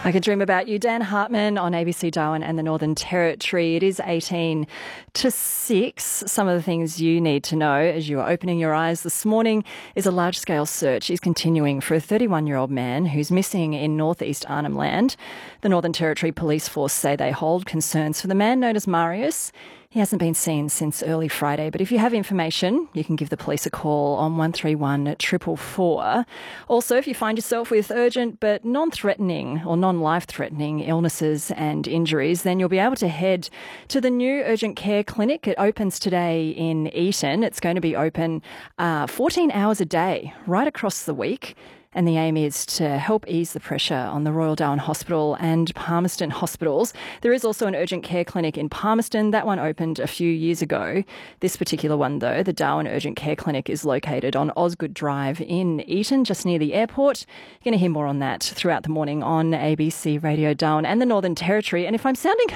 I Can Dream About You. Dan Hartman on ABC Darwin and the Northern Territory. It is 18 to 6. Some of the things you need to know as you are opening your eyes this morning is a large-scale search is continuing for a 31-year-old man who's missing in northeast Arnhem Land. The Northern Territory Police Force say they hold concerns for the man known as Marius. He hasn't been seen since early Friday, but if you have information, you can give the police a call on 131 444. Also, if you find yourself with urgent but non-threatening or non-life-threatening illnesses and injuries, then you'll be able to head to the new urgent care clinic. It opens today in Eaton. It's going to be open 14 hours a day, right across the week. And the aim is to help ease the pressure on the Royal Darwin Hospital and Palmerston hospitals. There is also an urgent care clinic in Palmerston. That one opened a few years ago. This particular one, though, the Darwin Urgent Care Clinic, is located on Osgood Drive in Eaton, just near the airport. You're going to hear more on that throughout the morning on ABC Radio Darwin and the Northern Territory. And if I'm sounding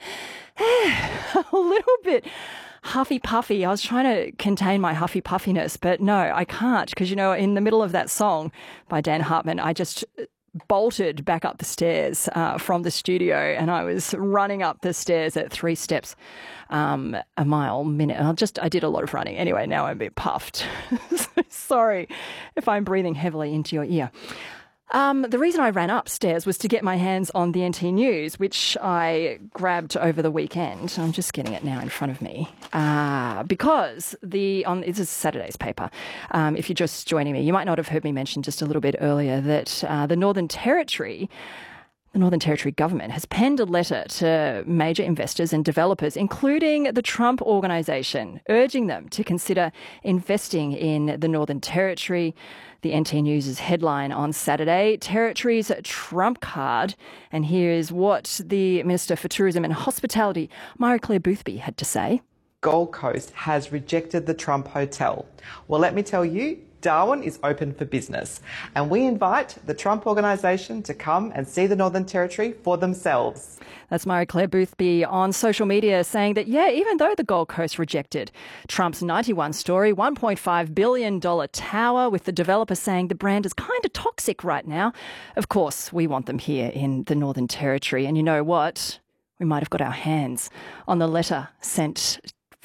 a little bit huffy puffy, I was trying to contain my huffy puffiness, but no, I can't, because, you know, in the middle of that song by Dan Hartman, I just bolted back up the stairs from the studio, and I was running up the stairs at 3 steps a mile minute. I did a lot of running. Anyway, now I'm a bit puffed. Sorry if I'm breathing heavily into your ear. The reason I ran upstairs was to get my hands on the NT News, which I grabbed over the weekend. I'm just getting it now in front of me because this is Saturday's paper. If you're just joining me, you might not have heard me mention just a little bit earlier that the Northern Territory government has penned a letter to major investors and developers, including the Trump Organisation, urging them to consider investing in the Northern Territory. The NT News' headline on Saturday, Territory's Trump card. And here is what the Minister for Tourism and Hospitality, Marie-Claire Boothby, had to say. Gold Coast has rejected the Trump Hotel. Well, let me tell you, Darwin is open for business, and we invite the Trump Organisation to come and see the Northern Territory for themselves. That's Marie-Claire Boothby on social media saying that, yeah, even though the Gold Coast rejected Trump's 91-storey, $1.5 billion tower, with the developer saying the brand is kind of toxic right now, of course, we want them here in the Northern Territory. And you know what? We might have got our hands on the letter sent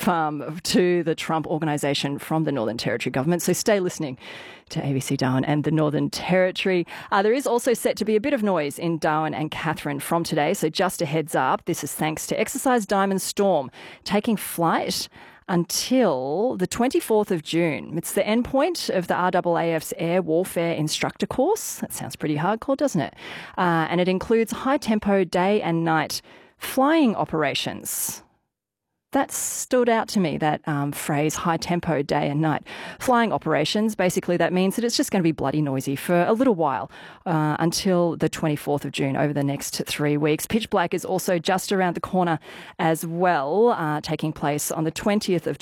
to the Trump Organisation from the Northern Territory government. So stay listening to ABC Darwin and the Northern Territory. There is also set to be a bit of noise in Darwin and Katherine from today. So just a heads up, this is thanks to Exercise Diamond Storm taking flight until the 24th of June. It's the endpoint of the RAAF's Air Warfare Instructor course. That sounds pretty hardcore, doesn't it? And it includes high-tempo day and night flying operations. That stood out to me, that phrase, high-tempo day and night. Flying operations, basically that means that it's just going to be bloody noisy for a little while until the 24th of June, over the next 3 weeks. Pitch Black is also just around the corner as well, taking place on the 20th of